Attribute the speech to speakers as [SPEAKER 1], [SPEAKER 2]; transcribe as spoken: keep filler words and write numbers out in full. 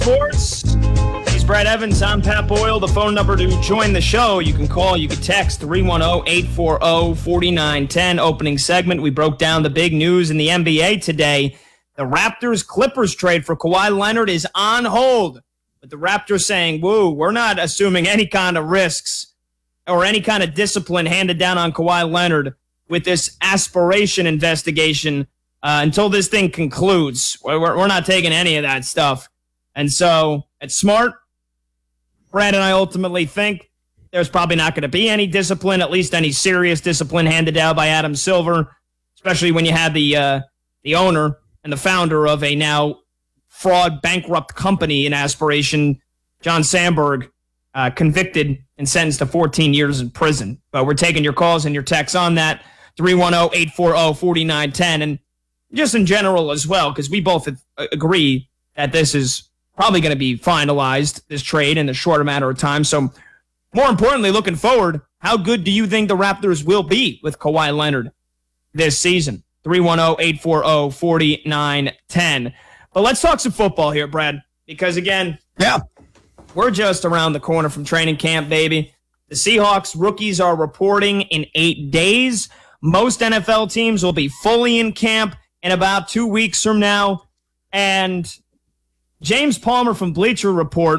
[SPEAKER 1] Sports. He's Brad Evans. I'm Pat Boyle. The phone number to join the show, you can call, you can text three one zero, eight four zero, four nine one zero. Opening segment, we broke down the big news in the N B A today. The Raptors-Clippers trade for Kawhi Leonard is on hold. But the Raptors saying, woo, we're not assuming any kind of risks or any kind of discipline handed down on Kawhi Leonard with this aspiration investigation uh, until this thing concludes. We're, we're not taking any of that stuff. And so it's smart. Brad and I ultimately think there's probably not going to be any discipline, at least any serious discipline handed down by Adam Silver, especially when you have the uh, the owner and the founder of a now fraud bankrupt company in Aspiration, John Sandberg, uh, convicted and sentenced to fourteen years in prison. But we're taking your calls and your texts on that, three one zero, eight four zero, four nine one zero. And just in general as well, because we both agree that this is probably going to be finalized, this trade, in a shorter matter of time. So more importantly, looking forward, how good do you think the Raptors will be with Kawhi Leonard this season? three one zero, eight four zero, four nine one zero. But let's talk some football here, Brad, because, again,
[SPEAKER 2] yeah,
[SPEAKER 1] we're just around the corner from training camp, baby. The Seahawks rookies are reporting in eight days. Most N F L teams will be fully in camp in about two weeks from now. And James Palmer from Bleacher Report